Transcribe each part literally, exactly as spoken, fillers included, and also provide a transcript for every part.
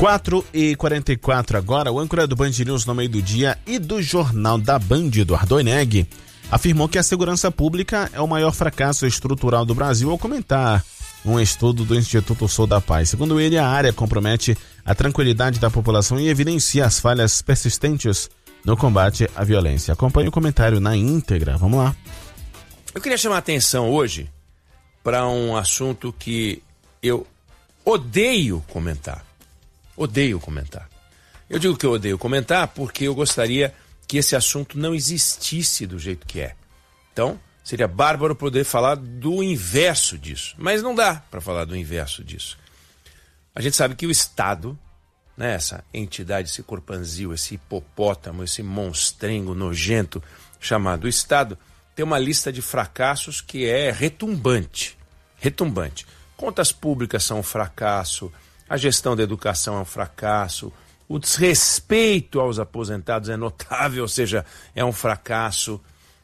quatro e quarenta e quatro agora, o âncora do Band News no meio do dia e do Jornal da Band, Eduardo Oineg, afirmou que a segurança pública é o maior fracasso estrutural do Brasil ao comentar um estudo do Instituto Sou da Paz. Segundo ele, a área compromete a tranquilidade da população e evidencia as falhas persistentes no combate à violência. Acompanhe o comentário na íntegra. Vamos lá. Eu queria chamar a atenção hoje para um assunto que eu odeio comentar. Odeio comentar. Eu digo que eu odeio comentar porque eu gostaria que esse assunto não existisse do jeito que é. Então, seria bárbaro poder falar do inverso disso. Mas não dá para falar do inverso disso. A gente sabe que o Estado, né, essa entidade, esse corpanzil, esse hipopótamo, esse monstrengo nojento chamado Estado, tem uma lista de fracassos que é retumbante. Retumbante. Contas públicas são um fracasso, a gestão da educação é um fracasso, o desrespeito aos aposentados é notável, ou seja, é um fracasso.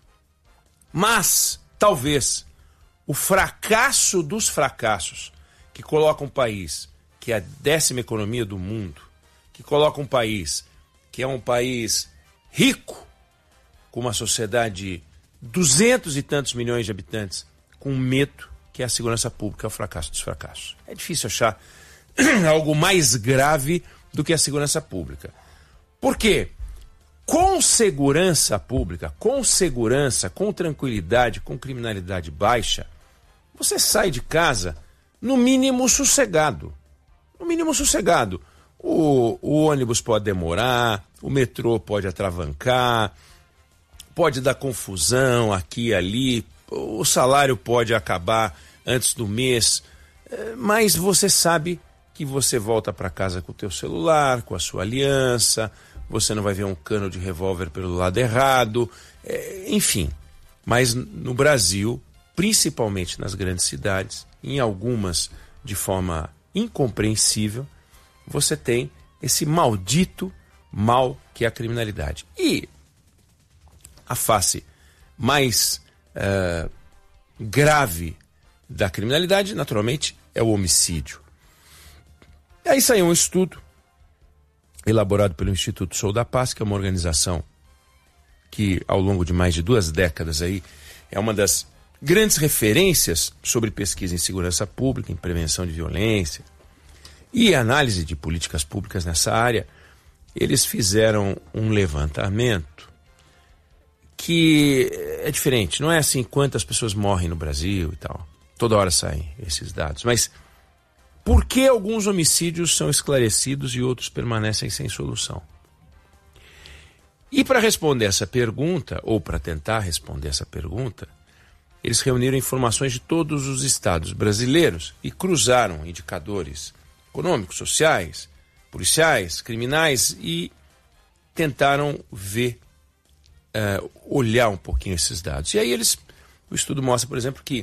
Mas, talvez, o fracasso dos fracassos, que coloca um país que é a décima economia do mundo, que coloca um país que é um país rico, com uma sociedade de duzentos e tantos milhões de habitantes, com medo, que é a segurança pública, é o fracasso dos fracassos. É difícil achar algo mais grave do que a segurança pública. Por quê? Com segurança pública, com segurança, com tranquilidade, com criminalidade baixa, você sai de casa no mínimo sossegado. No mínimo sossegado. O, o ônibus pode demorar, o metrô pode atravancar, pode dar confusão aqui e ali, o salário pode acabar antes do mês, mas você sabe que você volta para casa com o teu celular, com a sua aliança, você não vai ver um cano de revólver pelo lado errado, é, enfim. Mas no Brasil, principalmente nas grandes cidades, em algumas de forma incompreensível, você tem esse maldito mal que é a criminalidade. E a face mais uh, grave da criminalidade, naturalmente, é o homicídio. E aí saiu um estudo elaborado pelo Instituto Sou da Paz, que é uma organização que, ao longo de mais de duas décadas, aí, é uma das grandes referências sobre pesquisa em segurança pública, em prevenção de violência e análise de políticas públicas nessa área. Eles fizeram um levantamento que é diferente. Não é assim quantas pessoas morrem no Brasil e tal. Toda hora saem esses dados. Mas por que alguns homicídios são esclarecidos e outros permanecem sem solução? E para responder essa pergunta, ou para tentar responder essa pergunta, eles reuniram informações de todos os estados brasileiros e cruzaram indicadores econômicos, sociais, policiais, criminais e tentaram ver, uh, olhar um pouquinho esses dados. E aí eles, o estudo mostra, por exemplo, que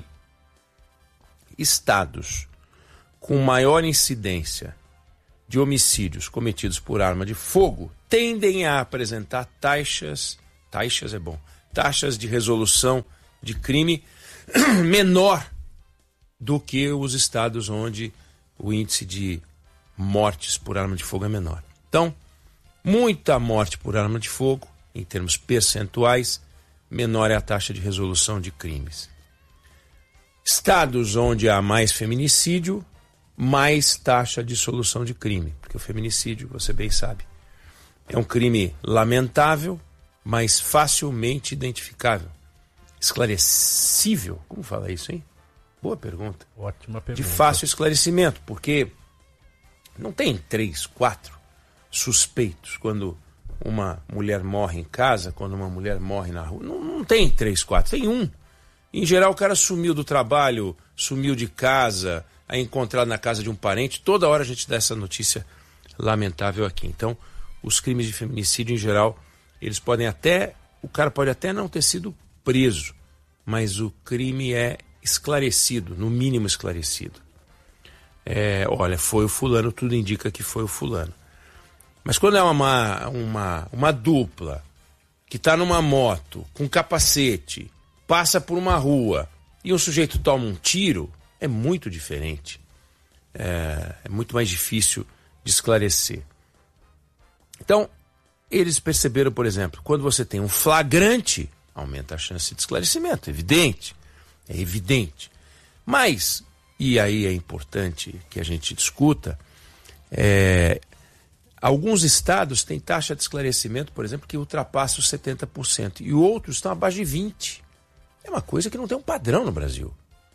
estados com maior incidência de homicídios cometidos por arma de fogo tendem a apresentar taxas, taxas é bom, taxas de resolução de crime menor do que os estados onde o índice de mortes por arma de fogo é menor. Então, muita morte por arma de fogo, em termos percentuais, menor é a taxa de resolução de crimes. Estados onde há mais feminicídio, mais taxa de solução de crime, porque o feminicídio, você bem sabe, é um crime lamentável, mas facilmente identificável. Esclarecível, como fala isso, hein? Boa pergunta. Ótima pergunta. De fácil esclarecimento, porque não tem três, quatro suspeitos quando uma mulher morre em casa, quando uma mulher morre na rua. Não, não tem três, quatro, tem um. Em geral, o cara sumiu do trabalho, sumiu de casa, é encontrado na casa de um parente. Toda hora a gente dá essa notícia lamentável aqui. Então, os crimes de feminicídio, em geral, eles podem até... O cara pode até não ter sido preso, mas o crime é esclarecido, no mínimo esclarecido. É, olha, foi o fulano, tudo indica que foi o fulano. Mas quando é uma, uma, uma dupla que está numa moto, com capacete, passa por uma rua e um sujeito toma um tiro, é muito diferente. É, é muito mais difícil de esclarecer. Então, eles perceberam, por exemplo, quando você tem um flagrante, aumenta a chance de esclarecimento, evidente, é evidente. Mas, e aí é importante que a gente discuta, é, alguns estados têm taxa de esclarecimento, por exemplo, que ultrapassa os setenta por cento, e outros estão abaixo de vinte por cento. É uma coisa que não tem um padrão no Brasil.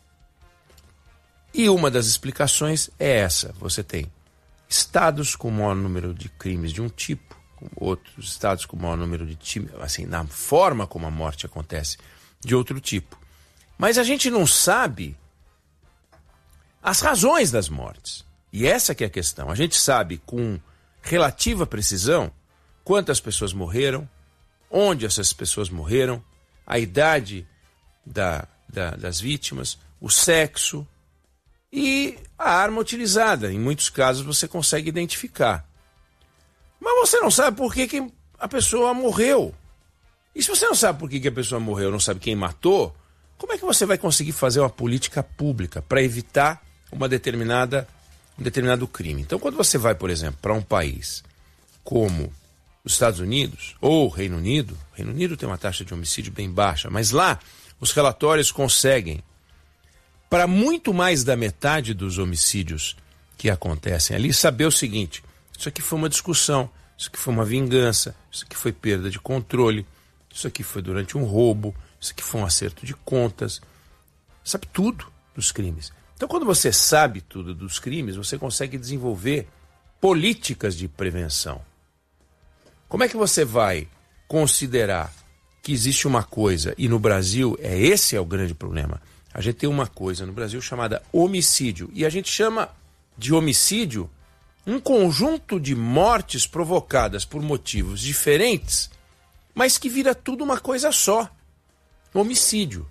E uma das explicações é essa. Você tem estados com maior número de crimes de um tipo, outros estados com maior número de time, assim, na forma como a morte acontece, de outro tipo. Mas a gente não sabe as razões das mortes. E essa que é a questão. A gente sabe com relativa precisão quantas pessoas morreram, onde essas pessoas morreram, a idade da, da, das vítimas, o sexo e a arma utilizada. Em muitos casos você consegue identificar. Mas você não sabe por que, que a pessoa morreu. E se você não sabe por que, que a pessoa morreu, não sabe quem matou, como é que você vai conseguir fazer uma política pública para evitar uma determinada, um determinado crime? Então, quando você vai, por exemplo, para um país como os Estados Unidos ou o Reino Unido, o Reino Unido tem uma taxa de homicídio bem baixa, mas lá os relatórios conseguem, para muito mais da metade dos homicídios que acontecem ali, saber o seguinte: isso aqui foi uma discussão, isso aqui foi uma vingança, isso aqui foi perda de controle, isso aqui foi durante um roubo, isso aqui foi um acerto de contas. Sabe tudo dos crimes. Então, quando você sabe tudo dos crimes, você consegue desenvolver políticas de prevenção. Como é que você vai considerar que existe uma coisa, e no Brasil, é esse é o grande problema, a gente tem uma coisa no Brasil chamada homicídio, e a gente chama de homicídio um conjunto de mortes provocadas por motivos diferentes, mas que vira tudo uma coisa só, homicídio.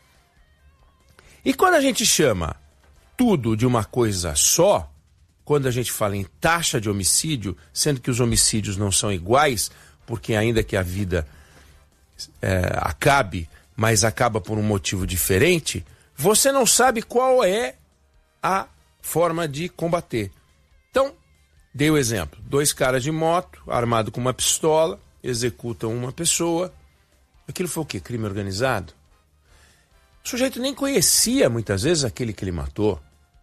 E quando a gente chama tudo de uma coisa só, quando a gente fala em taxa de homicídio, sendo que os homicídios não são iguais, porque ainda que a vida é, acabe, mas acaba por um motivo diferente, você não sabe qual é a forma de combater. Então, dei o exemplo, dois caras de moto, armado com uma pistola, executam uma pessoa. Aquilo foi o quê? Crime organizado? O sujeito nem conhecia, muitas vezes, aquele que ele matou.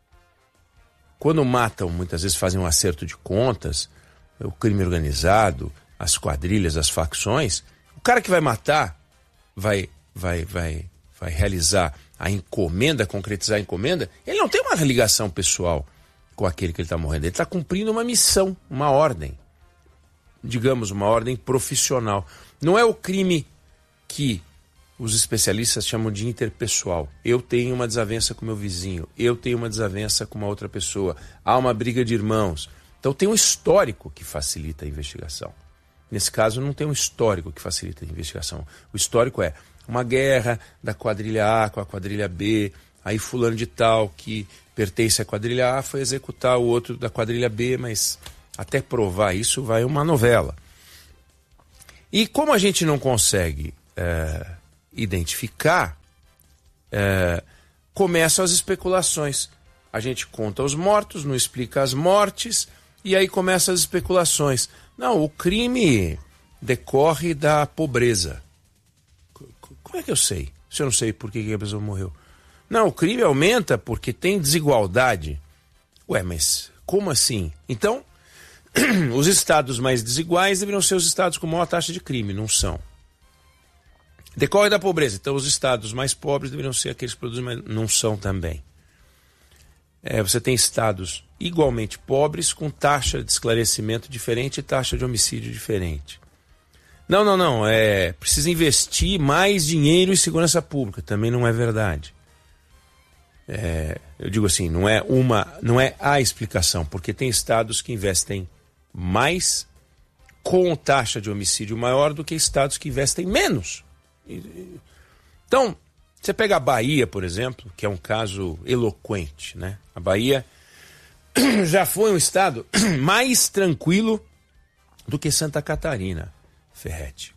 Quando matam, muitas vezes fazem um acerto de contas, o crime organizado, as quadrilhas, as facções. O cara que vai matar, vai, vai, vai, vai realizar a encomenda, concretizar a encomenda, ele não tem uma ligação pessoal com aquele que ele está morrendo. Ele está cumprindo uma missão, uma ordem. Digamos, uma ordem profissional. Não é o crime que os especialistas chamam de interpessoal. Eu tenho uma desavença com meu vizinho, eu tenho uma desavença com uma outra pessoa, há uma briga de irmãos. Então tem um histórico que facilita a investigação. Nesse caso não tem um histórico que facilita a investigação. O histórico é uma guerra da quadrilha A com a quadrilha B, aí fulano de tal que pertence à quadrilha A foi executar o outro da quadrilha B, mas até provar isso vai uma novela. E como a gente não consegue é, identificar, é, começam as especulações. A gente conta os mortos, não explica as mortes, e aí começam as especulações. Não, o crime decorre da pobreza. Como é que eu sei? Se eu não sei por que a pessoa morreu. Não, o crime aumenta porque tem desigualdade. Ué, mas como assim? Então, os estados mais desiguais deveriam ser os estados com maior taxa de crime, não são. Decorre da pobreza, então os estados mais pobres deveriam ser aqueles que produzem, mas não são também. É, você tem estados igualmente pobres com taxa de esclarecimento diferente e taxa de homicídio diferente. Não, não, não, é, precisa investir mais dinheiro em segurança pública, também não é verdade. É, eu digo assim, não é uma, não é a explicação, porque tem estados que investem mais com taxa de homicídio maior do que estados que investem menos. Então, você pega a Bahia, por exemplo, que é um caso eloquente, né? A Bahia já foi um estado mais tranquilo do que Santa Catarina, Ferretti.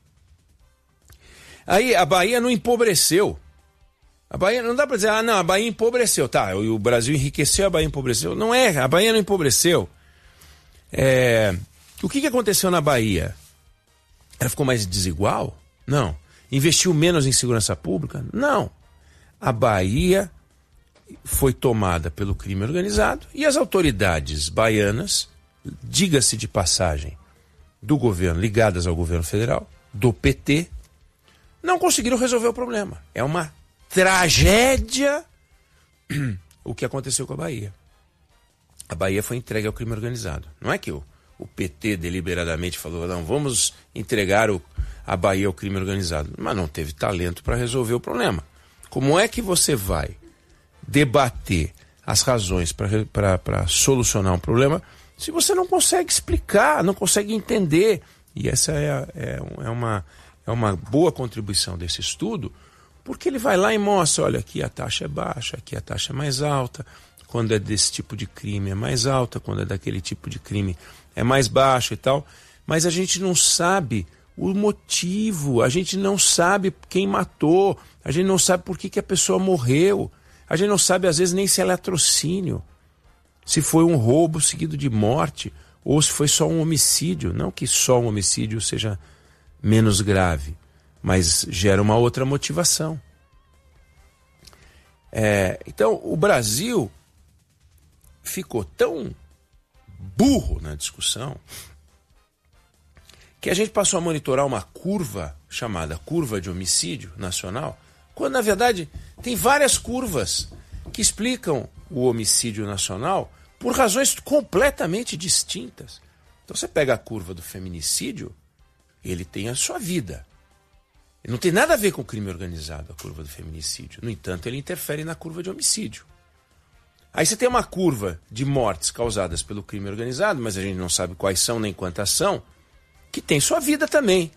Aí a Bahia não empobreceu. A Bahia, não dá para dizer, ah, não, a Bahia empobreceu. Tá, o Brasil enriqueceu, a Bahia empobreceu. Não é, a Bahia não empobreceu. É, o que, que aconteceu na Bahia? Ela ficou mais desigual? Não. Investiu menos em segurança pública? Não. A Bahia foi tomada pelo crime organizado e as autoridades baianas, diga-se de passagem, do governo, ligadas ao governo federal, do P T, não conseguiram resolver o problema. É uma tragédia o que aconteceu com a Bahia. A Bahia foi entregue ao crime organizado. Não é que o, o P T deliberadamente falou, não, vamos entregar o, a Bahia ao crime organizado. Mas não teve talento para resolver o problema. Como é que você vai debater as razões para solucionar um problema se você não consegue explicar, não consegue entender? E essa é, é, é, uma, é uma boa contribuição desse estudo, porque ele vai lá e mostra, olha, aqui a taxa é baixa, aqui a taxa é mais alta, quando é desse tipo de crime é mais alta, quando é daquele tipo de crime é mais baixa e tal, mas a gente não sabe o motivo, a gente não sabe quem matou, a gente não sabe por que, que a pessoa morreu, a gente não sabe às vezes nem se é latrocínio, se foi um roubo seguido de morte ou se foi só um homicídio. Não que só um homicídio seja menos grave, mas gera uma outra motivação. É, então o Brasil ficou tão burro na discussão que a gente passou a monitorar uma curva chamada curva de homicídio nacional, quando na verdade tem várias curvas que explicam o homicídio nacional por razões completamente distintas. Então você pega a curva do feminicídio, ele tem a sua vida. Ele não tem nada a ver com o crime organizado, a curva do feminicídio. No entanto, ele interfere na curva de homicídio. Aí você tem uma curva de mortes causadas pelo crime organizado, mas a gente não sabe quais são nem quantas são, que tem sua vida também.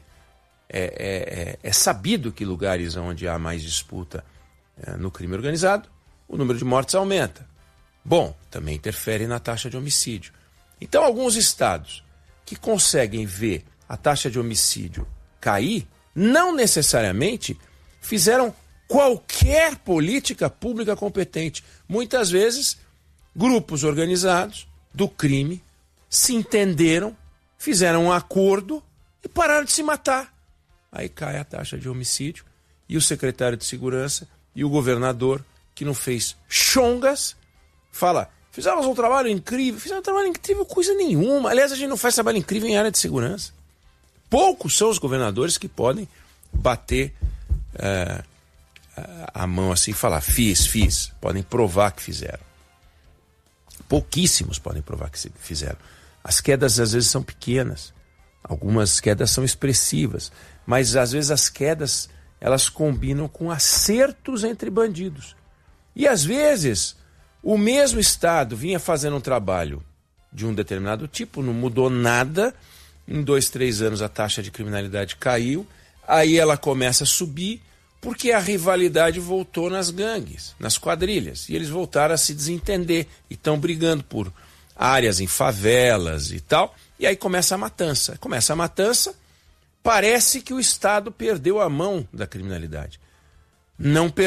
É, é, é sabido que lugares onde há mais disputa é, no crime organizado, o número de mortes aumenta. Bom, também interfere na taxa de homicídio. Então, alguns estados que conseguem ver a taxa de homicídio cair, não necessariamente fizeram qualquer política pública competente. Muitas vezes, grupos organizados do crime se entenderam, fizeram um acordo e pararam de se matar. Aí cai a taxa de homicídio e o secretário de segurança e o governador, que não fez chongas, fala, fizemos um trabalho incrível. Fizemos um trabalho incrível, coisa nenhuma. Aliás, a gente não faz trabalho incrível em área de segurança. Poucos são os governadores que podem bater é, a mão assim e falar, fiz, fiz. Podem provar que fizeram. Pouquíssimos podem provar que fizeram. As quedas às vezes são pequenas. Algumas quedas são expressivas. Mas às vezes as quedas, elas combinam com acertos entre bandidos. E às vezes o mesmo estado vinha fazendo um trabalho de um determinado tipo, não mudou nada. Em dois, três anos a taxa de criminalidade caiu. Aí ela começa a subir porque a rivalidade voltou nas gangues, nas quadrilhas. E eles voltaram a se desentender e estão brigando por áreas em favelas e tal. E aí começa a matança. Começa a matança, parece que o Estado perdeu a mão da criminalidade. Não perdeu.